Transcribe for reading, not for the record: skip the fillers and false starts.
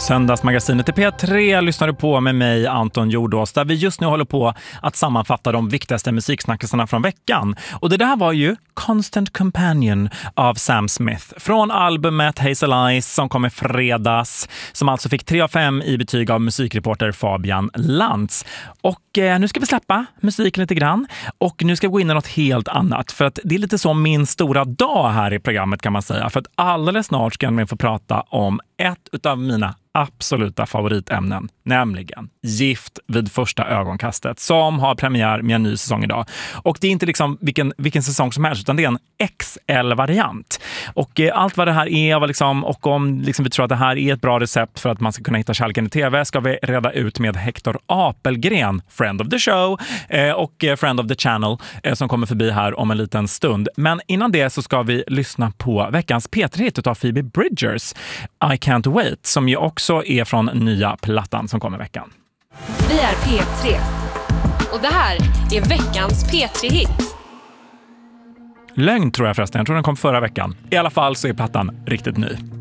Söndagsmagasinet i P3 lyssnar du på med mig, Anton Jordås, där vi just nu håller på att sammanfatta de viktigaste musiksnackisarna från veckan. Och det där var ju Constant Companion av Sam Smith från albumet Hazel Eyes som kom i fredags, som alltså fick 3 av 5 i betyg av musikreporter Fabian Lantz. Och nu ska vi släppa musiken lite grann och nu ska vi gå in i något helt annat, för att det är lite som min stora dag här i programmet kan man säga, för att alldeles snart ska vi få prata om ett utav mina absoluta favoritämnen, nämligen Gift vid första ögonkastet, som har premiär med en ny säsong idag. Och det är inte liksom vilken säsong som helst, utan det är en XL-variant. Och allt vad det här är, och om liksom vi tror att det här är ett bra recept för att man ska kunna hitta kärleken i tv, ska vi reda ut med Hector Apelgren, friend of the show och friend of the channel, som kommer förbi här om en liten stund. Men innan det så ska vi lyssna på veckans P3-hit av Phoebe Bridgers, I Can't Wait, som ju också är från nya plattan som kommer i veckan. Vi är P3 och det här är veckans P3-hit. Lögn tror jag förresten, jag tror den kom förra veckan. I alla fall så är plattan riktigt ny.